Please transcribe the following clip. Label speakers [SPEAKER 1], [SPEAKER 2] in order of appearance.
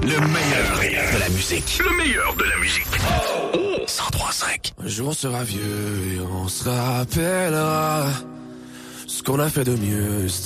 [SPEAKER 1] Le meilleur de la musique. Le meilleur de la musique. 103.5.
[SPEAKER 2] Un jour on sera vieux et on se rappellera ce qu'on a fait de mieux.